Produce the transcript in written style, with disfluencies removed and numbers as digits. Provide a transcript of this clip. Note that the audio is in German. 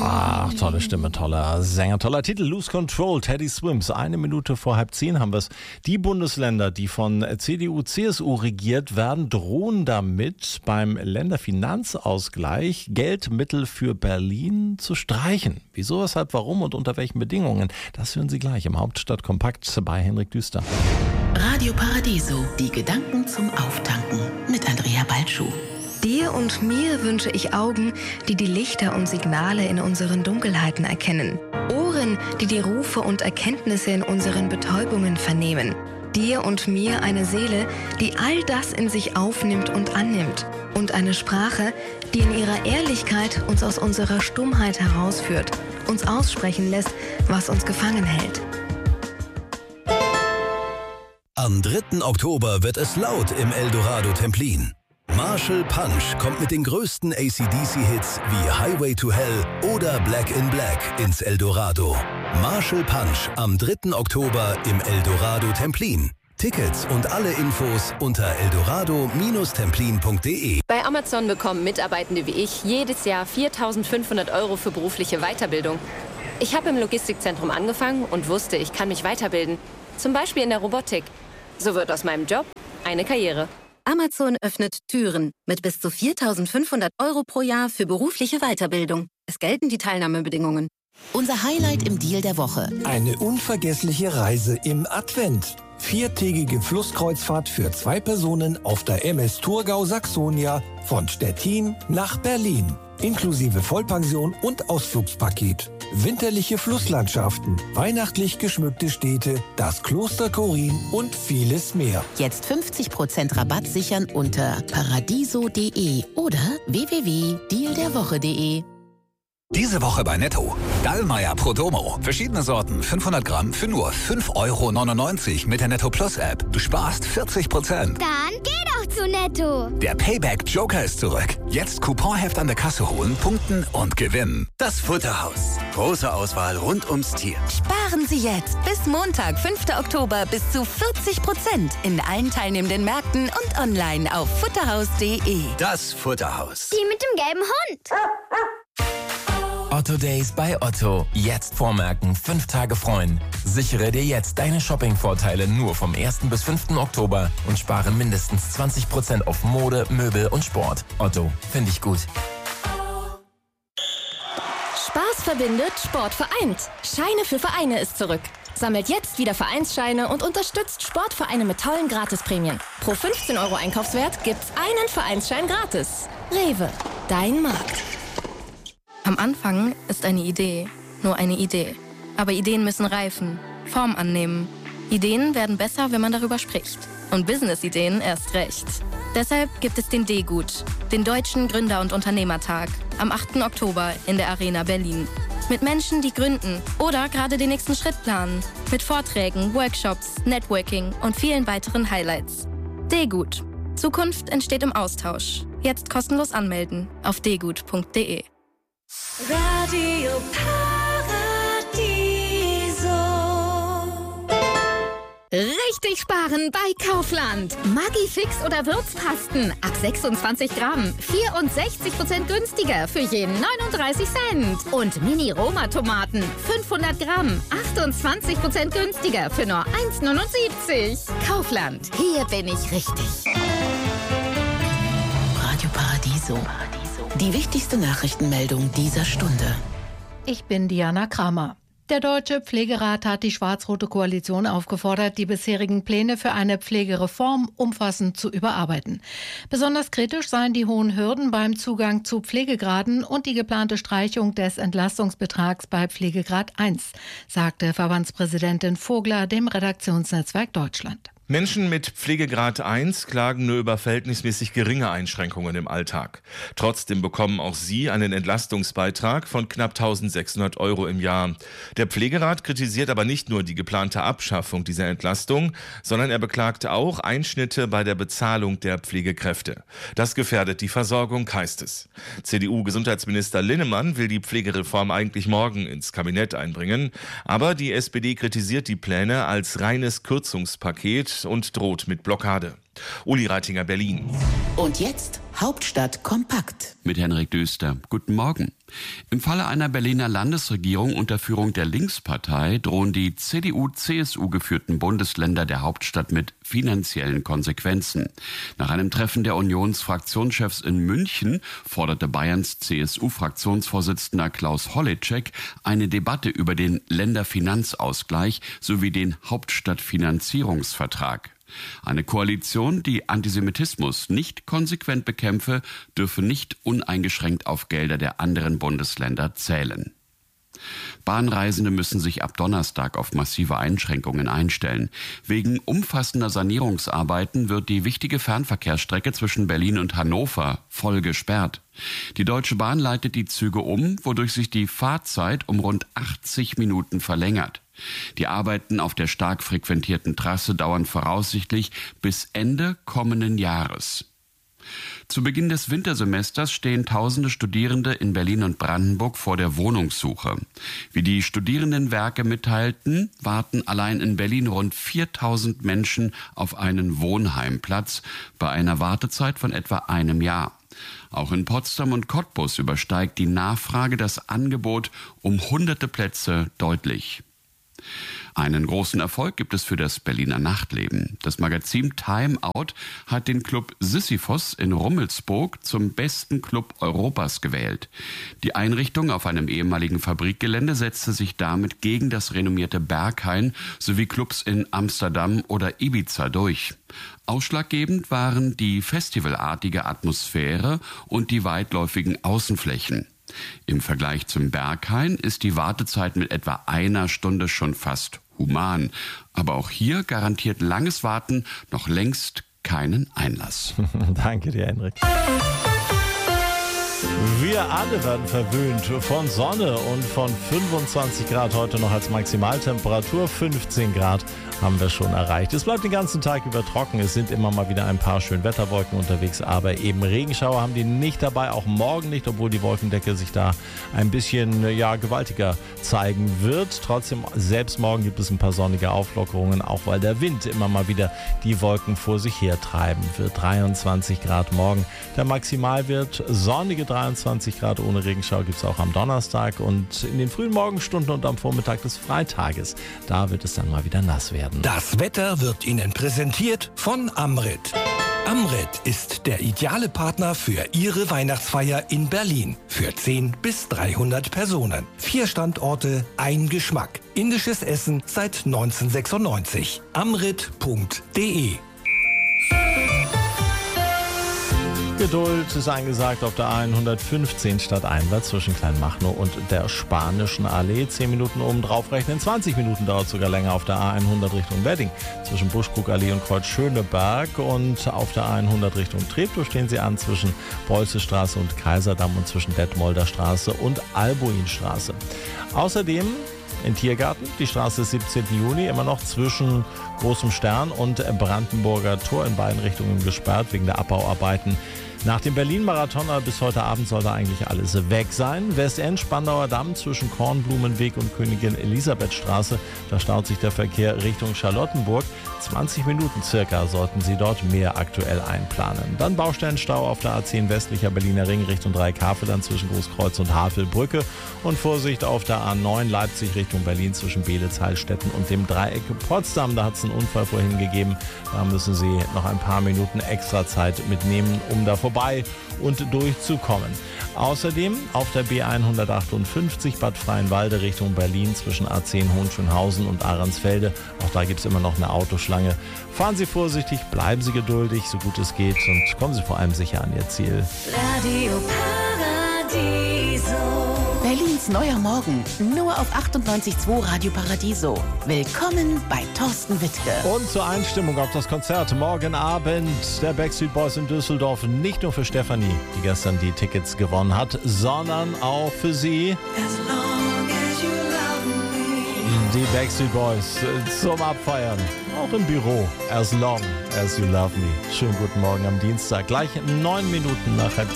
Ach, tolle Stimme, toller Sänger, toller Titel. Lose Control, Teddy Swims. 1 Minute vor 9:30 haben wir es. Die Bundesländer, die von CDU, CSU regiert werden, drohen damit, beim Länderfinanzausgleich Geldmittel für Berlin zu streichen. Wieso, weshalb, warum und unter welchen Bedingungen? Das hören Sie gleich im Hauptstadtkompakt bei Henrik Düster. Radio Paradiso, die Gedanken zum Auftanken mit Andrea Balschuh. Dir und mir wünsche ich Augen, die die Lichter und Signale in unseren Dunkelheiten erkennen. Ohren, die die Rufe und Erkenntnisse in unseren Betäubungen vernehmen. Dir und mir eine Seele, die all das in sich aufnimmt und annimmt. Und eine Sprache, die in ihrer Ehrlichkeit uns aus unserer Stummheit herausführt, uns aussprechen lässt, was uns gefangen hält. Am 3. Oktober wird es laut im Eldorado Templin. Marshall Punch kommt mit den größten AC/DC-Hits wie Highway to Hell oder Black in Black ins Eldorado. Marshall Punch am 3. Oktober im Eldorado Templin. Tickets und alle Infos unter eldorado-templin.de. Bei Amazon bekommen Mitarbeitende wie ich jedes Jahr 4.500 € für berufliche Weiterbildung. Ich habe im Logistikzentrum angefangen und wusste, ich kann mich weiterbilden. Zum Beispiel in der Robotik. So wird aus meinem Job eine Karriere. Amazon öffnet Türen mit bis zu 4.500 € pro Jahr für berufliche Weiterbildung. Es gelten die Teilnahmebedingungen. Unser Highlight im Deal der Woche. Eine unvergessliche Reise im Advent. 4-tägige Flusskreuzfahrt für 2 Personen auf der MS Thurgau Saxonia von Stettin nach Berlin. Inklusive Vollpension und Ausflugspaket. Winterliche Flusslandschaften, weihnachtlich geschmückte Städte, das Kloster Chorin und vieles mehr. Jetzt 50% Rabatt sichern unter paradiso.de oder www.dealderwoche.de. Diese Woche bei Netto. Dallmayr Prodomo. Verschiedene Sorten, 500 Gramm für nur 5,99 € mit der Netto Plus App. Du sparst 40%. Dann geh doch zu Netto. Der Payback Joker ist zurück. Jetzt Couponheft an der Kasse holen, punkten und gewinnen. Das Futterhaus. Große Auswahl rund ums Tier. Sparen Sie jetzt bis Montag, 5. Oktober bis zu 40% in allen teilnehmenden Märkten und online auf futterhaus.de. Das Futterhaus. Die mit dem gelben Hund. Otto Days bei Otto. Jetzt vormerken, 5 Tage freuen. Sichere dir jetzt deine Shopping-Vorteile nur vom 1. bis 5. Oktober und spare mindestens 20% auf Mode, Möbel und Sport. Otto, finde ich gut. Spaß verbindet, Sport vereint. Scheine für Vereine ist zurück. Sammelt jetzt wieder Vereinsscheine und unterstützt Sportvereine mit tollen Gratisprämien. Pro 15 € Einkaufswert gibt's einen Vereinsschein gratis. Rewe, dein Markt. Am Anfang ist eine Idee nur eine Idee. Aber Ideen müssen reifen, Form annehmen. Ideen werden besser, wenn man darüber spricht. Und Business-Ideen erst recht. Deshalb gibt es den D-Gut, den Deutschen Gründer- und Unternehmertag, am 8. Oktober in der Arena Berlin. Mit Menschen, die gründen oder gerade den nächsten Schritt planen. Mit Vorträgen, Workshops, Networking und vielen weiteren Highlights. D-Gut. Zukunft entsteht im Austausch. Jetzt kostenlos anmelden auf dgut.de. Radio Paradiso. Richtig sparen bei Kaufland. Maggi-Fix oder Würzpasten ab 26 Gramm. 64% günstiger für jeden 39 Cent. Und Mini-Roma-Tomaten 500 Gramm. 28% günstiger für nur 1,79. Kaufland. Hier bin ich richtig. Radio Paradiso. Die wichtigste Nachrichtenmeldung dieser Stunde. Ich bin Diana Kramer. Der Deutsche Pflegerat hat die schwarz-rote Koalition aufgefordert, die bisherigen Pläne für eine Pflegereform umfassend zu überarbeiten. Besonders kritisch seien die hohen Hürden beim Zugang zu Pflegegraden und die geplante Streichung des Entlastungsbetrags bei Pflegegrad 1, sagte Verbandspräsidentin Vogler dem Redaktionsnetzwerk Deutschland. Menschen mit Pflegegrad 1 klagen nur über verhältnismäßig geringe Einschränkungen im Alltag. Trotzdem bekommen auch sie einen Entlastungsbeitrag von knapp 1.600 € im Jahr. Der Pflegerat kritisiert aber nicht nur die geplante Abschaffung dieser Entlastung, sondern er beklagt auch Einschnitte bei der Bezahlung der Pflegekräfte. Das gefährdet die Versorgung, heißt es. CDU-Gesundheitsminister Linnemann will die Pflegereform eigentlich morgen ins Kabinett einbringen, aber die SPD kritisiert die Pläne als reines Kürzungspaket und droht mit Blockade. Uli Reitinger, Berlin. Und jetzt Hauptstadt kompakt. Mit Henrik Döster. Guten Morgen. Im Falle einer Berliner Landesregierung unter Führung der Linkspartei drohen die CDU-CSU geführten Bundesländer der Hauptstadt mit finanziellen Konsequenzen. Nach einem Treffen der Unionsfraktionschefs in München forderte Bayerns CSU-Fraktionsvorsitzender Klaus Holleczek eine Debatte über den Länderfinanzausgleich sowie den Hauptstadtfinanzierungsvertrag. Eine Koalition, die Antisemitismus nicht konsequent bekämpfe, dürfe nicht uneingeschränkt auf Gelder der anderen Bundesländer zählen. Bahnreisende müssen sich ab Donnerstag auf massive Einschränkungen einstellen. Wegen umfassender Sanierungsarbeiten wird die wichtige Fernverkehrsstrecke zwischen Berlin und Hannover voll gesperrt. Die Deutsche Bahn leitet die Züge um, wodurch sich die Fahrzeit um rund 80 Minuten verlängert. Die Arbeiten auf der stark frequentierten Trasse dauern voraussichtlich bis Ende kommenden Jahres. Zu Beginn des Wintersemesters stehen tausende Studierende in Berlin und Brandenburg vor der Wohnungssuche. Wie die Studierendenwerke mitteilten, warten allein in Berlin rund 4000 Menschen auf einen Wohnheimplatz bei einer Wartezeit von etwa einem Jahr. Auch in Potsdam und Cottbus übersteigt die Nachfrage das Angebot um hunderte Plätze deutlich. Einen großen Erfolg gibt es für das Berliner Nachtleben. Das Magazin Time Out hat den Club Sisyphos in Rummelsburg zum besten Club Europas gewählt. Die Einrichtung auf einem ehemaligen Fabrikgelände setzte sich damit gegen das renommierte Berghain sowie Clubs in Amsterdam oder Ibiza durch. Ausschlaggebend waren die festivalartige Atmosphäre und die weitläufigen Außenflächen. Im Vergleich zum Berghain ist die Wartezeit mit etwa einer Stunde schon fast human. Aber auch hier garantiert langes Warten noch längst keinen Einlass. Danke dir, Henrik. Wir alle werden verwöhnt von Sonne und von 25 Grad heute noch als Maximaltemperatur. 15 Grad haben wir schon erreicht. Es bleibt den ganzen Tag über trocken. Es sind immer mal wieder ein paar Schönwetterwolken unterwegs, aber eben Regenschauer haben die nicht dabei, auch morgen nicht, obwohl die Wolkendecke sich da ein bisschen gewaltiger zeigen wird. Trotzdem, selbst morgen gibt es ein paar sonnige Auflockerungen, auch weil der Wind immer mal wieder die Wolken vor sich her treiben wird. 23 Grad morgen. Der Maximalwert sonnige 23 Grad ohne Regenschau gibt es auch am Donnerstag und in den frühen Morgenstunden und am Vormittag des Freitages. Da wird es dann mal wieder nass werden. Das Wetter wird Ihnen präsentiert von Amrit. Amrit ist der ideale Partner für Ihre Weihnachtsfeier in Berlin. Für 10 bis 300 Personen. 4 Standorte, ein Geschmack. Indisches Essen seit 1996. Amrit.de. Geduld ist angesagt auf der A115 stadteinwärts zwischen Kleinmachnow und der Spanischen Allee. 10 Minuten oben drauf rechnen, 20 Minuten dauert sogar länger auf der A100 Richtung Wedding. Zwischen Buschkrugallee und Kreuz Schöneberg und auf der A100 Richtung Treptow stehen sie an zwischen Bolzestraße und Kaiserdamm und zwischen Detmolder Straße und Albuinstraße. Außerdem in Tiergarten, die Straße des 17. Juni, immer noch zwischen Großem Stern und Brandenburger Tor in beiden Richtungen gesperrt wegen der Abbauarbeiten. Nach dem Berlin-Marathon bis heute Abend soll da eigentlich alles weg sein. Westend, Spandauer Damm zwischen Kornblumenweg und Königin Elisabeth Straße. Da staut sich der Verkehr Richtung Charlottenburg. 20 Minuten circa sollten Sie dort mehr aktuell einplanen. Dann Baustellenstau auf der A10 westlicher Berliner Ring Richtung Dreieckhavelland zwischen Großkreuz und Havelbrücke. Und Vorsicht auf der A9 Leipzig Richtung Berlin zwischen Beelitz, Heilstätten und dem Dreieck Potsdam. Da hat es einen Unfall vorhin gegeben. Da müssen Sie noch ein paar Minuten extra Zeit mitnehmen, um da vorbei und durchzukommen. Außerdem auf der B158 Bad Freienwalde Richtung Berlin zwischen A10 Hohenschönhausen und Ahrensfelde. Auch da gibt es immer noch eine Autoschlange. Fahren Sie vorsichtig, bleiben Sie geduldig, so gut es geht und kommen Sie vor allem sicher an Ihr Ziel. Radio Paradiso. Berlins neuer Morgen, nur auf 98.2 Radio Paradiso. Willkommen bei Thorsten Wittke. Und zur Einstimmung auf das Konzert morgen Abend der Backstreet Boys in Düsseldorf. Nicht nur für Stefanie, die gestern die Tickets gewonnen hat, sondern auch für sie. Die Backstreet Boys zum Abfeiern. Auch im Büro. As long as you love me. Schönen guten Morgen am Dienstag. Gleich 9 Minuten nach 7:30.